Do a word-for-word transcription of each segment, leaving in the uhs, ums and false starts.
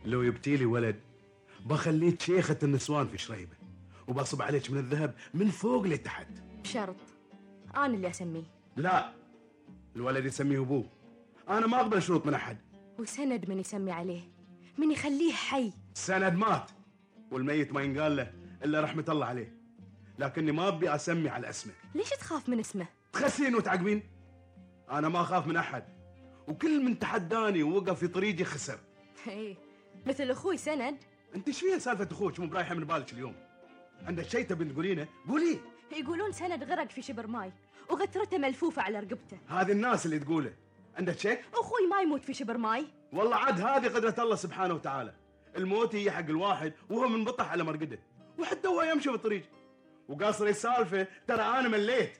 لو يبتي لي ولد بخليك شيخة النسوان في شريبة، وبصب عليك من الذهب من فوق لتحت. بشرط أنا اللي أسميه. لا، الولد يسميه أبوه، أنا ما أقبل شروط من أحد. وسند من يسمي عليه، من يخليه حي. السند مات، والميت ما ينقال له إلا رحمة الله عليه، لكني ما أبي أسمي على اسمه. ليش تخاف من اسمه؟ تخسين وتعقبين؟ أنا ما أخاف من أحد، وكل من تحداني ووقف في طريقي خسر. ايه مثل أخوي سند. أنت إيش فيها سالفة أخوك مو برايحة من بالك اليوم؟ عندك شيء تبي تقولينه قوليه. يقولون سند غرق في شبر ماي وغترته ملفوفة على رقبته. هذه الناس اللي تقوله. عندك شيء؟ أخوي ما يموت في شبر ماي. والله عاد هذه قدرة الله سبحانه وتعالى، الموت هي حق الواحد وهو منبطح على مرقده، وحتى هو يمشي بالطريق. وقاصر السالفة ترى أنا مليت.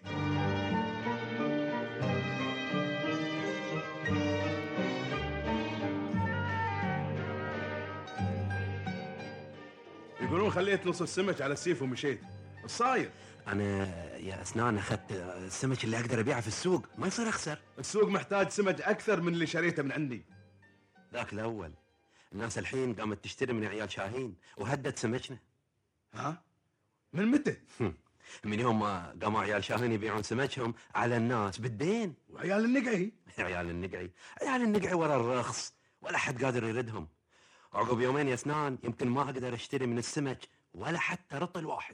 يقولون خليت نص السمك على السيف ومشيت. الصاير انا يا اسنان اخذت السمك اللي اقدر ابيعه في السوق، ما يصير اخسر. السوق محتاج سمك اكثر من اللي شريته من عندي. ذاك الاول الناس الحين قامت تشتري من عيال شاهين وهدت سمكنا. ها؟ من متى؟ من يوم ما قاموا عيال شاهين يبيعون سمكهم على الناس بالدين. وعيال النقعي؟ عيال النقعي عيال النقعي ورا الرخص، ولا حد قادر يردهم. عقب يومين يا اسنان يمكن ما اقدر اشتري من السمك ولا حتى رطل واحد.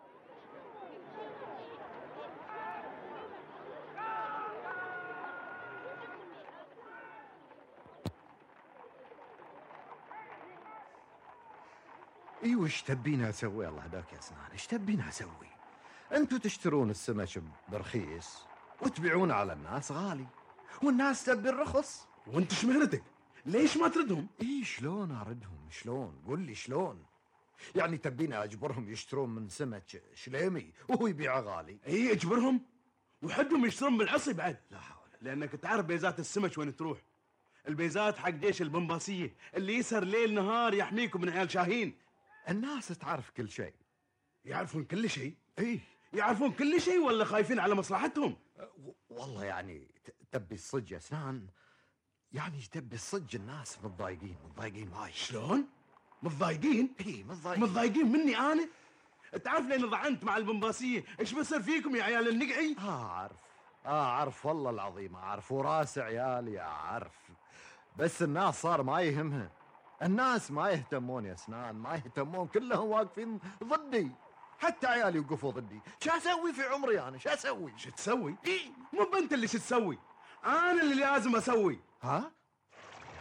ايوه ايش تبين اسوي؟ الله هداك يا اسنان، ايش تبين اسوي؟ انتوا تشترون السمك برخيص وتبيعونه على الناس غالي، والناس تبي الرخص. وانت ايش مهنتك؟ ليش ما تردهم؟ ايه شلون اردهم؟ شلون؟ قل لي شلون؟ يعني تبيني اجبرهم يشترون من سمك شليمي وهو يبيعه غالي؟ ايه اجبرهم وحدهم يشترون بالعصي بعد. لا حول. لانك تعرف بيزات السمك وين تروح. البيزات حق جيش البنباسية اللي يسهر ليل نهار يحميكم من عيال شاهين. الناس تعرف كل شيء. يعرفون كل شيء؟ ايه يعرفون كل شيء ولا خايفين على مصلحتهم؟ أه والله يعني تبي الصج يا اسنان، يعني تبي الصج الناس متضايقين متضايقين وايد. شلون؟ متضايقين؟ ايه متضايقين. متضايقين مني انا؟ تعرف لين ضعنت مع البنباسية ايش بصير فيكم يا عيال النقعي؟ اه اعرف اه اعرف والله العظيم اعرف، وراس عيالي اعرف، بس الناس صار ما يهمها. الناس ما يهتمون يا اسنان، ما يهتمون، كلهم واقفين ضدي، حتى عيالي وقفوا ضدي. شو اسوي في عمري انا؟ شو اسوي؟ شو تسوي؟ إيه؟ مو بنت اللي شو تسوي، انا اللي لازم اسوي. ها؟